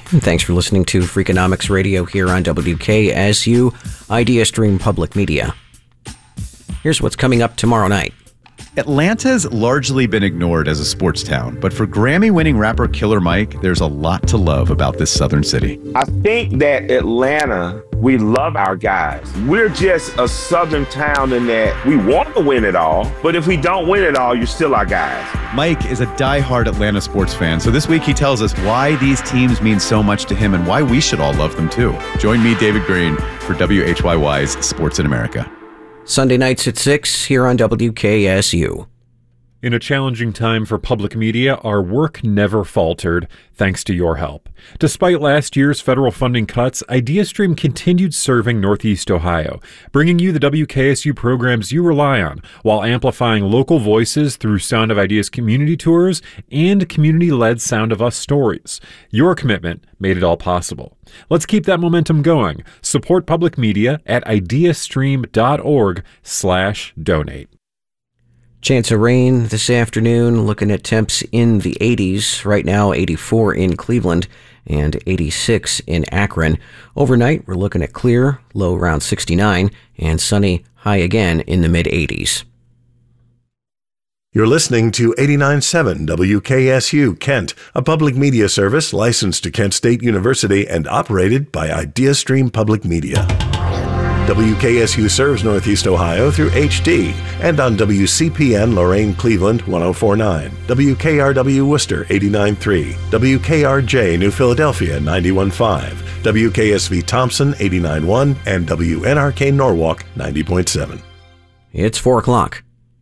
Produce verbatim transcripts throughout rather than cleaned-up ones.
Thanks for listening to Freakonomics Radio here on W K S U, IdeaStream Public Media. Here's what's coming up tomorrow night. Atlanta's largely been ignored as a sports town, but for Grammy-winning rapper Killer Mike, there's a lot to love about this southern city. I think that Atlanta, we love our guys. We're just a southern town in that we want to win it all, but if we don't win it all, you're still our guys. Mike is a diehard Atlanta sports fan, so this week he tells us why these teams mean so much to him and why we should all love them too. Join me, David Green, for W H Y Y's Sports in America. Sunday nights at six here on W K S U. In a challenging time for public media, our work never faltered, thanks to your help. Despite last year's federal funding cuts, IdeaStream continued serving Northeast Ohio, bringing you the W K S U programs you rely on, while amplifying local voices through Sound of Ideas community tours and community-led Sound of Us stories. Your commitment made it all possible. Let's keep that momentum going. Support public media at ideastream.org slash donate. Chance of rain this afternoon, looking at temps in the eighties. Right now, eighty-four in Cleveland and eighty-six in Akron. Overnight, we're looking at clear, low around sixty-nine, and sunny, high again in the mid-eighties. You're listening to eighty-nine point seven W K S U Kent, a public media service licensed to Kent State University and operated by IdeaStream Public Media. W K S U serves Northeast Ohio through H D and on W C P N Lorain Cleveland one oh four point nine, W K R W Worcester eighty-nine point three, W K R J New Philadelphia ninety-one point five, W K S V Thompson eighty-nine point one, and W N R K Norwalk ninety point seven. It's four o'clock.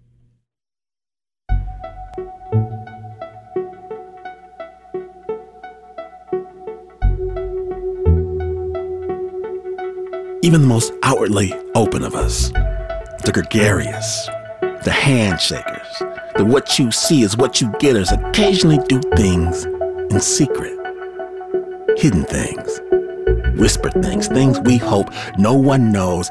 Even the most outwardly open of us, the gregarious, the handshakers, the what you see is what you getters occasionally do things in secret. Hidden things, whispered things, things we hope no one knows